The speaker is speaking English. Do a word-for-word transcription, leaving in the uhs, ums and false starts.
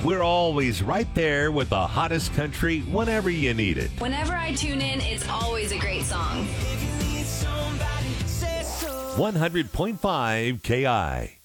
We're always right there with the hottest country whenever you need it. Whenever I tune in, it's always a great song. one hundred point five K I.